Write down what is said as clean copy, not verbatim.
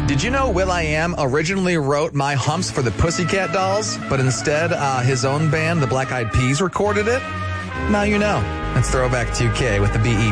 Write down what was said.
Did you know will.i.am originally wrote My Humps for the Pussycat Dolls, but instead his own band, the Black Eyed Peas, recorded it? Now you know. That's Throwback 2K with the BE